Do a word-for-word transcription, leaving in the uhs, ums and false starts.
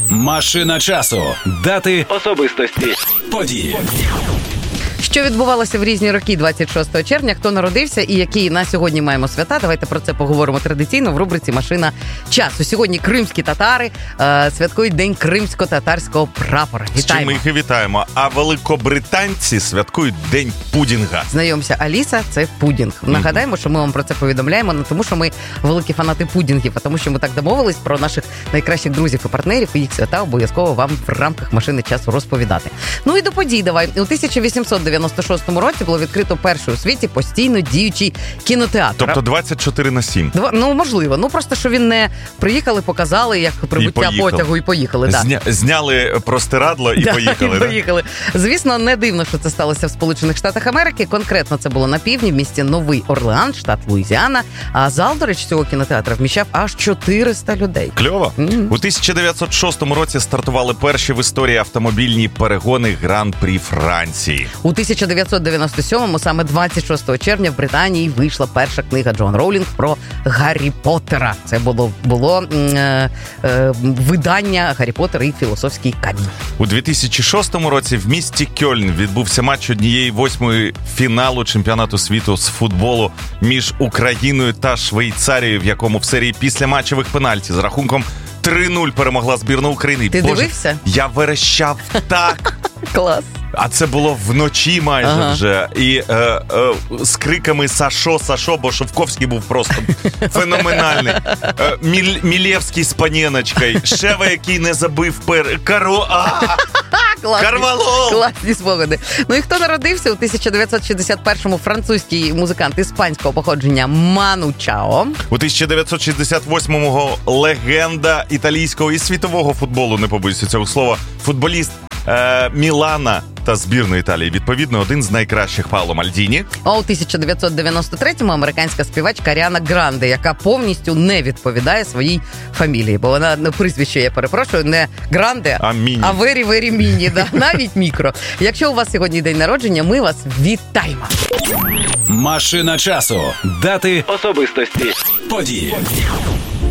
Машина часу. Дати, особистості, події. Що відбувалося в різні роки двадцять шостого червня, хто народився і які на сьогодні маємо свята. Давайте про це поговоримо традиційно в рубриці «Машина часу». Сьогодні кримські татари е, святкують День кримсько-татарського прапора. Вітаємо. З чим ми їх і вітаємо. А великобританці святкують День пудінга. Знайомся, Аліса – це пудінг. Mm-hmm. Нагадаємо, що ми вам про це повідомляємо, не тому що ми великі фанати пудінгів, а тому що ми так домовились про наших найкращих друзів і партнерів, і їх свята обов'язково вам в рамках «Машини часу» розповідати. Ну і до подій давай. У тисяча вісімсот дев'яносто шостому році було відкрито перший у світі постійно діючий кінотеатр. Тобто двадцять чотири на сім. Два, ну, можливо. Ну, просто, що він не приїхали, показали, як прибуття потягу і поїхали. Зня, да. Зняли простирадло і да, поїхали. І да? поїхали. Звісно, не дивно, що це сталося в Сполучених Штатах Америки. Конкретно це було на півдні, в місті Новий Орлеан, штат Луїзіана. А зал, до речі, цього кінотеатру вміщав аж чотириста людей. Кльово. Mm-hmm. У тисяча дев'ятсот шостому році стартували перші в історії автомобільні перегони Гран-прі Франції. У тисяча дев'ятсот дев'яносто сьомому, саме двадцять шостого червня, в Британії вийшла перша книга Джоан Роулінг про Гаррі Поттера. Це було, було е, е, видання «Гаррі Поттер і філософський камінь». У дві тисячі шостому році в місті Кьольн відбувся матч однієї восьмої фіналу чемпіонату світу з футболу між Україною та Швейцарією, в якому в серії після матчевих пенальті з рахунком три нуль перемогла збірна України. Ти Боже, дивився? Я верещав так. Клас. А це було вночі майже ага. вже. І е, е, з криками «Сашо, Сашо», бо Шовковський був просто феноменальний. Е, Міль, Мілєвський з Панєночкою. Шева, який не забив пер... Каро... А! Карвалол! Класні спогади. Ну і хто народився? У тисяча дев'ятсот шістдесят першому французький музикант іспанського походження Ману Чао. У тисяча дев'ятсот шістдесят восьмому легенда італійського і світового футболу, не побоюся цього слова, футболіст е, Мілана та збірної Італії, відповідно, один з найкращих Паоло Мальдіні. А у тисяча дев'ятсот дев'яносто третьому американська співачка Аріана Гранде, яка повністю не відповідає своїй фамілії, бо вона, ну, прізвище, я перепрошую, не Гранде, а Міні. А вері-вері Міні, да, навіть мікро. Якщо у вас сьогодні день народження, ми вас вітаємо. Машина часу. Дати, особистості, події.